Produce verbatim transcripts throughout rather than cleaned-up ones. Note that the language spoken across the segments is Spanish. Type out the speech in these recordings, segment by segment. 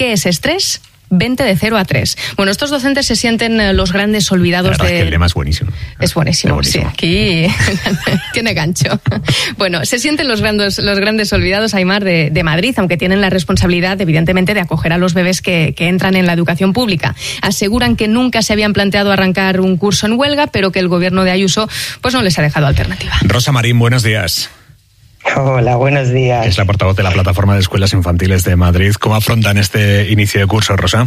¿Qué es estrés? veinte de cero a tres. Bueno, estos docentes se sienten los grandes olvidados de... de... Es que el lema es buenísimo. Es buenísimo, es buenísimo. Sí. Aquí tiene gancho. Bueno, se sienten los grandes, los grandes olvidados, Aimar, de, de Madrid, aunque tienen la responsabilidad, evidentemente, de acoger a los bebés que, que entran en la educación pública. Aseguran que nunca se habían planteado arrancar un curso en huelga, pero que el gobierno de Ayuso pues no les ha dejado alternativa. Rosa Marín, buenos días. Hola, buenos días. Es la portavoz de la Plataforma de Escuelas Infantiles de Madrid. ¿Cómo afrontan este inicio de curso, Rosa?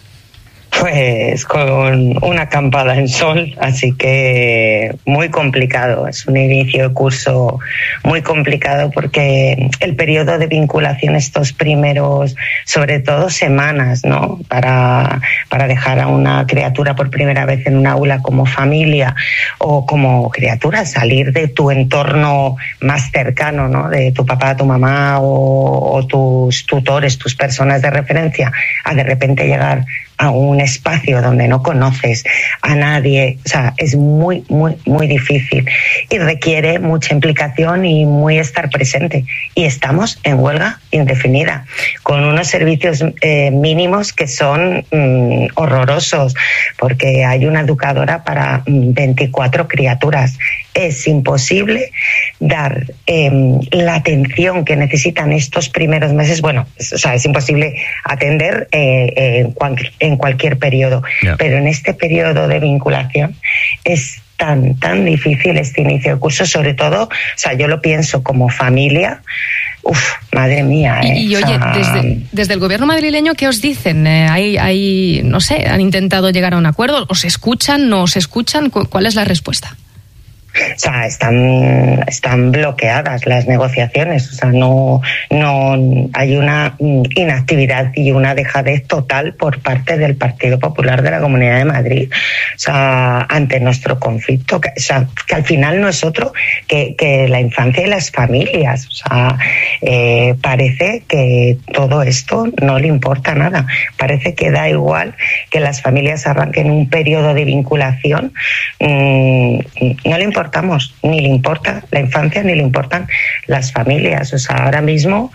Pues con una acampada en sol, así que muy complicado. Es un inicio de curso muy complicado porque el periodo de vinculación, estos primeros, sobre todo semanas, ¿no? Para, para dejar a una criatura por primera vez en un aula como familia o como criatura, salir de tu entorno más cercano, ¿no? De tu papá, tu mamá o, o tus tutores, tus personas de referencia, a de repente llegar a un espacio donde no conoces a nadie. O sea, es muy, muy, muy difícil y requiere mucha implicación y muy estar presente. Y estamos en huelga indefinida, con unos servicios eh, mínimos que son mm, horrorosos, porque hay una educadora para mm, veinticuatro criaturas. Es imposible dar eh, la atención que necesitan estos primeros meses. Bueno, es, o sea, es imposible atender eh, eh, en, cual, en cualquier periodo, yeah. Pero en este periodo de vinculación es tan, tan difícil este inicio de curso, sobre todo, o sea, yo lo pienso como familia. Uf, madre mía. ¿eh? Y, y oye, o sea, desde, desde el gobierno madrileño, ¿qué os dicen? Eh, hay, hay, no sé, ¿han intentado llegar a un acuerdo? ¿Os escuchan? ¿No os escuchan? ¿Cuál es la respuesta? O sea, están, están bloqueadas las negociaciones, o sea, no, no hay una inactividad y una dejadez total por parte del Partido Popular de la Comunidad de Madrid, o sea, ante nuestro conflicto, que, o sea, que al final no es otro que, que la infancia y las familias, o sea, eh, parece que todo esto no le importa nada, parece que da igual que las familias arranquen un periodo de vinculación, mmm, no le importa. Ni le importa la infancia ni le importan las familias. O sea, ahora mismo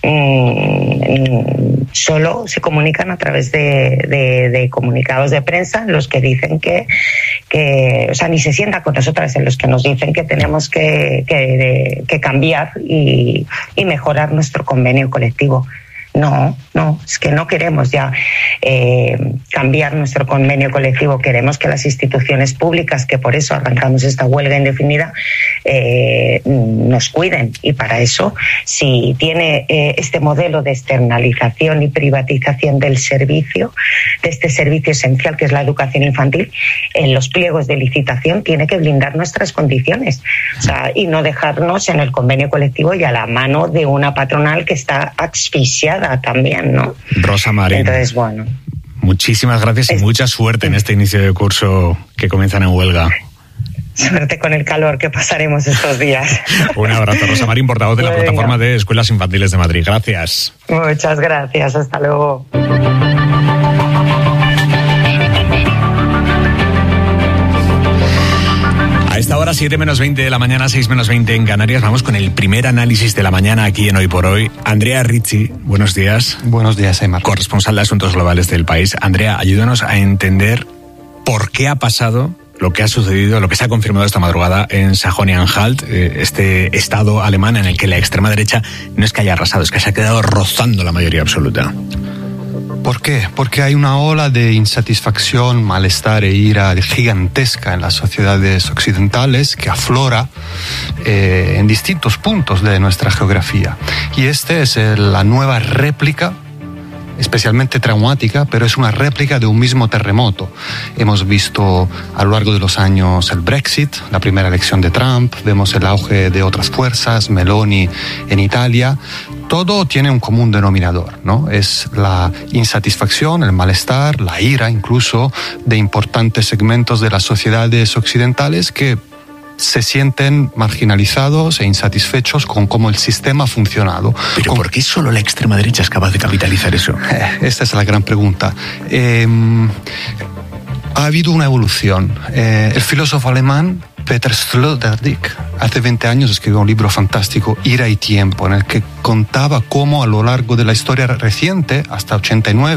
mmm, solo se comunican a través de, de, de comunicados de prensa en los que dicen que, que, o sea, ni se sientan con nosotras, en los que nos dicen que tenemos que, que, que cambiar y, y mejorar nuestro convenio colectivo. No, no, es que no queremos ya eh, cambiar nuestro convenio colectivo, queremos que las instituciones públicas, que por eso arrancamos esta huelga indefinida, eh, nos cuiden. Y para eso, si tiene eh, este modelo de externalización y privatización del servicio, de este servicio esencial que es la educación infantil, en los pliegos de licitación tiene que blindar nuestras condiciones, o sea, y no dejarnos en el convenio colectivo y a la mano de una patronal que está asfixiada también, ¿no? Rosa Marín. Entonces, bueno. Muchísimas gracias y es... mucha suerte en este inicio de curso que comienzan en huelga. Suerte con el calor que pasaremos estos días. Un abrazo, Rosa Marín, portavoz de la Venga. Plataforma de Escuelas Infantiles de Madrid. Gracias. Muchas gracias. Hasta luego. A esta hora, siete menos veinte de la mañana, seis menos veinte en Canarias. Vamos con el primer análisis de la mañana aquí en Hoy por Hoy. Andrea Ricci, buenos días. Buenos días, Aimar. Corresponsal de Asuntos Globales del País. Andrea, ayúdanos a entender por qué ha pasado lo que ha sucedido, lo que se ha confirmado esta madrugada en Sajonia-Anhalt, este estado alemán en el que la extrema derecha no es que haya arrasado, es que se ha quedado rozando la mayoría absoluta. ¿Por qué? Porque hay una ola de insatisfacción, malestar e ira gigantesca en las sociedades occidentales que aflora eh, en distintos puntos de nuestra geografía. Y esta es el, la nueva réplica, especialmente traumática, pero es una réplica de un mismo terremoto. Hemos visto a lo largo de los años el Brexit, la primera elección de Trump, vemos el auge de otras fuerzas, Meloni en Italia. Todo tiene un común denominador, ¿no? Es la insatisfacción, el malestar, la ira incluso de importantes segmentos de las sociedades occidentales que se sienten marginalizados e insatisfechos con cómo el sistema ha funcionado. ¿Pero con... por qué solo la extrema derecha es capaz de capitalizar eso? Eh, esta es la gran pregunta. Eh, ha habido una evolución. Eh, el filósofo alemán Peter Sloterdijk hace veinte años escribió un libro fantástico, Ira y Tiempo, en el que contaba cómo a lo largo de la historia reciente, hasta ochenta y nueve,